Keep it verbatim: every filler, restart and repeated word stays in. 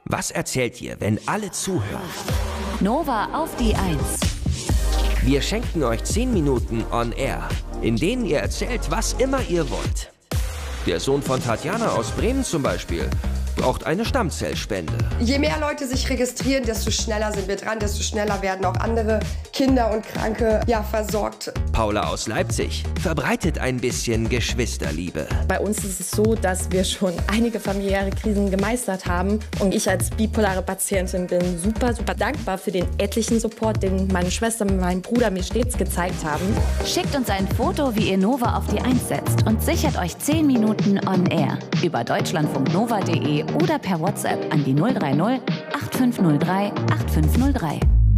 Was erzählt ihr, wenn alle zuhören? Nova auf die Eins. Wir schenken euch zehn Minuten on air, in denen ihr erzählt, was immer ihr wollt. Der Sohn von Tatjana aus Bremen zum Beispiel braucht eine Stammzellspende. Je mehr Leute sich registrieren, desto schneller sind wir dran, desto schneller werden auch andere Kinder und Kranke ja, versorgt. Paula aus Leipzig verbreitet ein bisschen Geschwisterliebe. Bei uns ist es so, dass wir schon einige familiäre Krisen gemeistert haben. Und ich als bipolare Patientin bin super, super dankbar für den etlichen Support, den meine Schwester und mein Bruder mir stets gezeigt haben. Schickt uns ein Foto, wie ihr Nova auf die Eins setzt und sichert euch zehn Minuten on air über deutschlandfunk nova punkt de oder per WhatsApp an die null drei null acht fünf null drei acht fünf null drei.